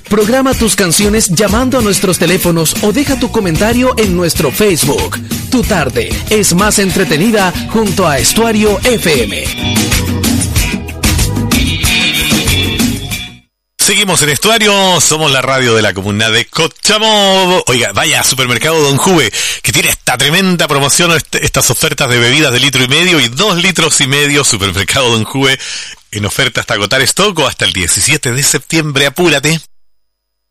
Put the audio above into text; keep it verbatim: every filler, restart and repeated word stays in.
Programa tus canciones llamando a nuestros teléfonos o deja tu comentario en nuestro Facebook. Tu tarde es más entretenida junto a Estuario F M. Seguimos en Estuario, somos la radio de la comuna de Cochamó. Oiga, vaya a Supermercado Don Juve, que tiene esta tremenda promoción, este, estas ofertas de bebidas de litro y medio y dos litros y medio. Supermercado Don Juve, en oferta hasta agotar stock o hasta el diecisiete de septiembre. Apúrate.